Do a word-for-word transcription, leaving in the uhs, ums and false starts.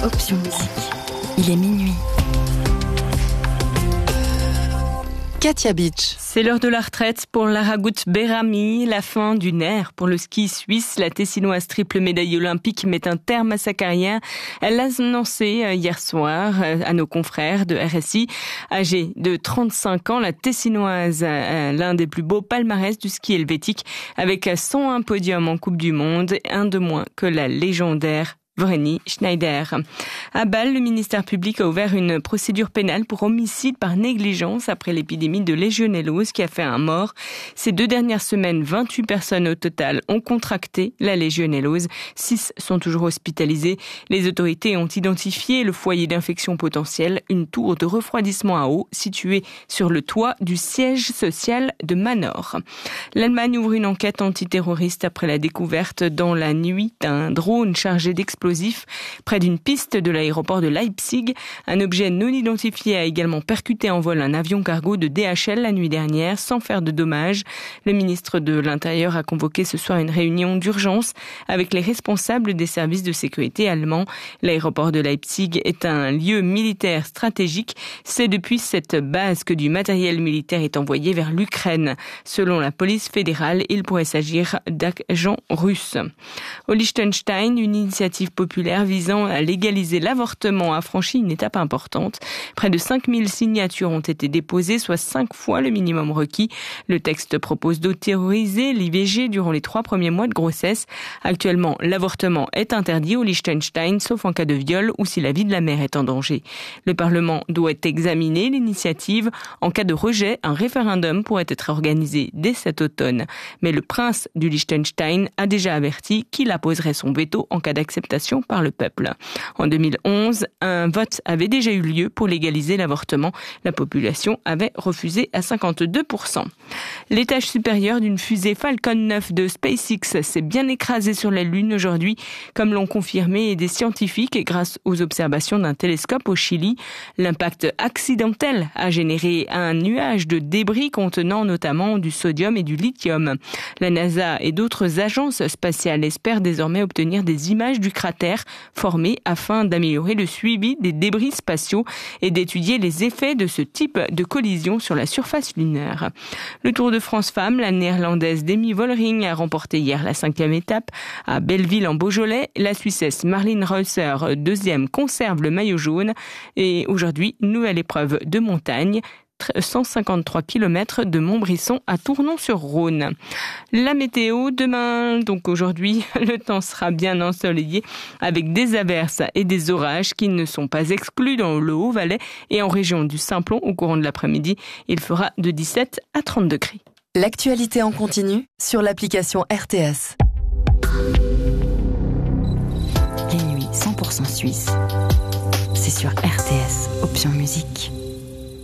Option Musique. Il est minuit. Katia Beach. C'est l'heure de la retraite pour Laragout Berami, la fin d'une ère pour le ski suisse. La Tessinoise triple médaille olympique met un terme à sa carrière. Elle l'a annoncé hier soir à nos confrères de R S I. Âgée de trente-cinq ans, la Tessinoise a l'un des plus beaux palmarès du ski helvétique avec cent un podiums en Coupe du Monde, un de moins que la légendaire Vreni Schneider. À Bâle, le ministère public a ouvert une procédure pénale pour homicide par négligence après l'épidémie de légionellose qui a fait un mort. Ces deux dernières semaines, vingt-huit personnes au total ont contracté la légionellose. Six sont toujours hospitalisées. Les autorités ont identifié le foyer d'infection potentielle, une tour de refroidissement à eau située sur le toit du siège social de Manor. L'Allemagne ouvre une enquête antiterroriste après la découverte dans la nuit d'un drone chargé d'explosifs près d'une piste de l'aéroport de Leipzig. Un objet non identifié a également percuté en vol un avion cargo de D H L la nuit dernière sans faire de dommages. Le ministre de l'Intérieur a convoqué ce soir une réunion d'urgence avec les responsables des services de sécurité allemands. L'aéroport de Leipzig est un lieu militaire stratégique. C'est depuis cette base que du matériel militaire est envoyé vers l'Ukraine. Selon la police fédérale, il pourrait s'agir d'agents russes. Au Liechtenstein, une initiative populaire visant à légaliser l'avortement a franchi une étape importante. Près de cinq mille signatures ont été déposées, soit cinq fois le minimum requis. Le texte propose d'autoriser l'I V G durant les trois premiers mois de grossesse. Actuellement, l'avortement est interdit au Liechtenstein, sauf en cas de viol ou si la vie de la mère est en danger. Le Parlement doit examiner l'initiative. En cas de rejet, un référendum pourrait être organisé dès cet automne. Mais le prince du Liechtenstein a déjà averti qu'il apposerait son veto en cas d'acceptation par le peuple. En deux mille onze, un vote avait déjà eu lieu pour légaliser l'avortement. La population avait refusé à cinquante-deux pour cent. L'étage supérieur d'une fusée Falcon neuf de SpaceX s'est bien écrasé sur la Lune aujourd'hui, comme l'ont confirmé des scientifiques grâce aux observations d'un télescope au Chili. L'impact accidentel a généré un nuage de débris contenant notamment du sodium et du lithium. La NASA et d'autres agences spatiales espèrent désormais obtenir des images du cratère formé afin d'améliorer le suivi des débris spatiaux et d'étudier les effets de ce type de collision sur la surface lunaire. Le Tour de France Femmes, la néerlandaise Demi Vollering a remporté hier la cinquième étape à Belleville en Beaujolais. La Suissesse Marlene Reusser, deuxième, conserve le maillot jaune et aujourd'hui, nouvelle épreuve de montagne. cent cinquante-trois kilomètres de Montbrisson à Tournon-sur-Rhône. La météo, demain, donc aujourd'hui, le temps sera bien ensoleillé avec des averses et des orages qui ne sont pas exclus dans le Haut-Valais et en région du Simplon au courant de l'après-midi. Il fera de dix-sept à trente degrés. L'actualité en continu sur l'application R T S. Les nuits cent pour cent suisses, c'est sur R T S, Option Musique.